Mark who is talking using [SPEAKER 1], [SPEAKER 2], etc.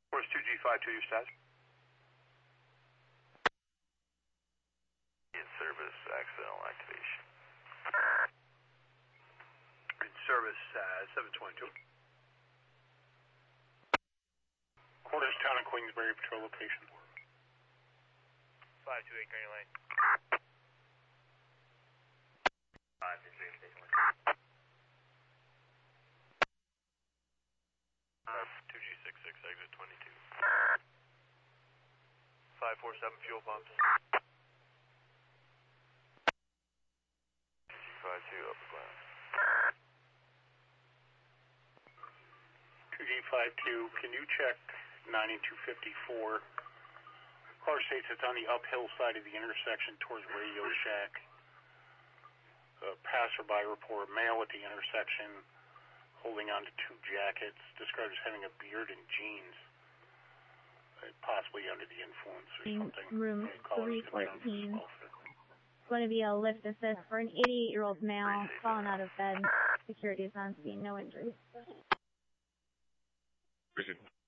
[SPEAKER 1] Force 2G52, your status?
[SPEAKER 2] In service, accidental activation.
[SPEAKER 1] In service, 722.
[SPEAKER 3] Quarters Town and Queensbury patrol location.
[SPEAKER 2] 528 Gurney Lane. 528 Station Lane. 2G66 exit 22. 547 fuel pumps. G52 up flat.
[SPEAKER 3] 2G52, can you check 9254? Car states it's on the uphill side of the intersection towards Radio Shack. Passerby report, male at the intersection, holding on to two jackets, described as having a beard and jeans, possibly under the influence or something.
[SPEAKER 4] Room 314. It's going to be a lift assist for an 88-year-old male fallen out of bed. Security is on scene, no injuries.
[SPEAKER 5] Appreciate it.